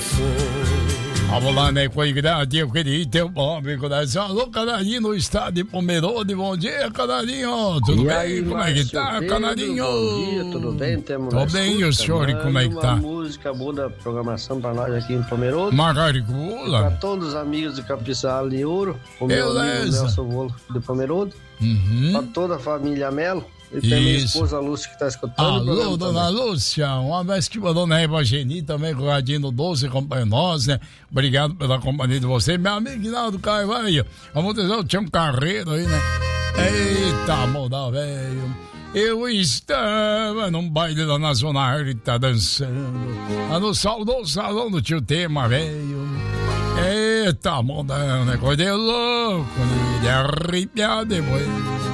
Vamos lá, né? Com a idade, eu queria ter um pobre coração. Alô, Canarinho, no estado de Pomerode. Bom dia, Canarinho. Tudo bem? Aí, como é que tá, Pedro, Canarinho? Bom dia, tudo bem? Tô bem, e o senhor, como é que tá? Uma música boa da programação pra nós aqui em Pomerode. Pra Macaricula. todos os amigos de Capiçal de Ouro. O meu amigo Nelson Volo de Pomerode. Pra toda a família Melo. E tem minha esposa Lúcia que tá escutando. Alô, dona Lúcia, um abraço que mandou na Geni também, com o Radinho Doce, acompanha nós, né? Obrigado pela companhia de você. Meu amigo Guinaldo Carvalho, vamos dizer, eu tinha um carreiro aí, né? Eita, moda, velho. Eu estava num baile da Nacional e tá dançando lá no saudoso salão do tio Tema, velho. Eita, moda, né? Coisa de louco, né? De arrepiar depois.